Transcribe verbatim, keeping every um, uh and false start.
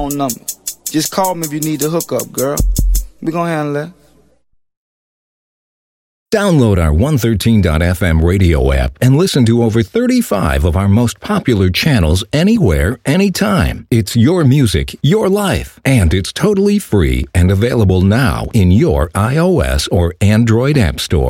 own number. Just call me if you need the hookup, girl. We gon' handle that. Download our one thirteen dot f m radio app and listen to over thirty-five of our most popular channels anywhere, anytime. It's your music, your life, and it's totally free and available now in your iOS or Android app store.